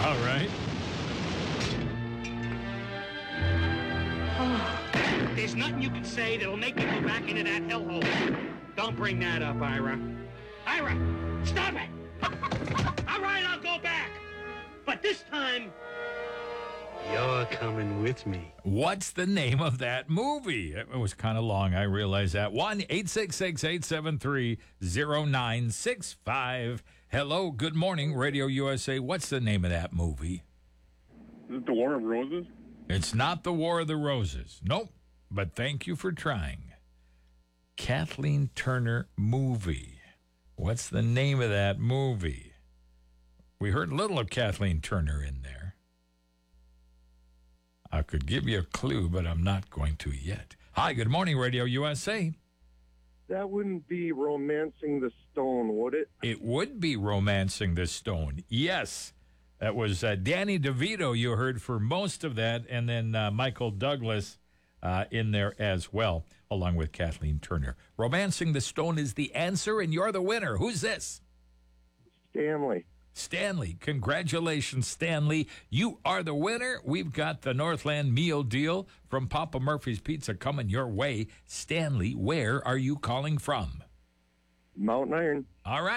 All right. There's nothing you can say that'll make me go back into that hellhole. Don't bring that up, Ira. Ira, stop it! All right, I'll go back. But this time, you're coming with me. What's the name of that movie? It was kind of long, I realize that. 1-866-873-0965. Hello, good morning, Radio USA. What's the name of that movie? Is it The War of Roses? It's not The War of the Roses. Nope, but thank you for trying. Kathleen Turner movie. What's the name of that movie? We heard a little of Kathleen Turner in there. I could give you a clue, but I'm not going to yet. Hi, good morning, Radio USA. That wouldn't be Romancing the Stone, would it? It would be Romancing the Stone. Yes. That was Danny DeVito you heard for most of that, and then Michael Douglas in there as well, along with Kathleen Turner. Romancing the Stone is the answer, and you're the winner. Who's this? Stanley. Stanley. Congratulations, Stanley. You are the winner. We've got the Northland meal deal from Papa Murphy's Pizza coming your way. Stanley, where are you calling from? Mountain Iron. All right.